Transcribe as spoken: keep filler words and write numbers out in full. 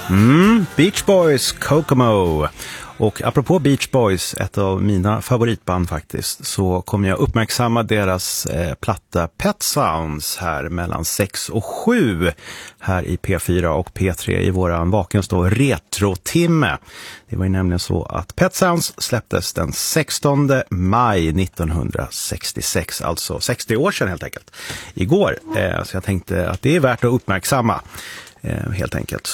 Mm, Beach Boys, Kokomo. Och apropå Beach Boys, ett av mina favoritband faktiskt, så kommer jag uppmärksamma deras eh, platta Pet Sounds här mellan sex och sju här i P fyra och P tre i våran vakens då retro-timme. Det var ju nämligen så att Pet Sounds släpptes den sextonde maj nittonhundrasextiosex, alltså sextio år sedan helt enkelt, igår. Eh, så jag tänkte att det är värt att uppmärksamma. Helt enkelt.